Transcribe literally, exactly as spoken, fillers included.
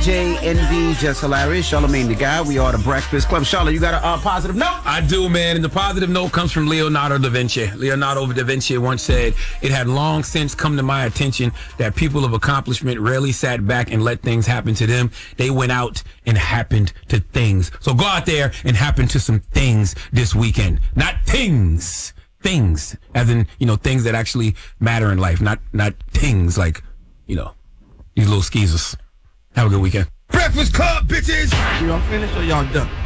J, Envy, Just Hilarious, Charlamagne the Guy. We are the Breakfast Club. Charlotte, you got a uh, positive note? I do, man. And the positive note comes from Leonardo da Vinci. Leonardo da Vinci once said, "It had long since come to my attention that people of accomplishment rarely sat back and let things happen to them. They went out and happened to things." So go out there and happen to some things this weekend. Not things. Things. As in, you know, things that actually matter in life. Not not things like, you know, these little skeezers. Have a good weekend. Breakfast Club, bitches! Y'all finished or y'all done?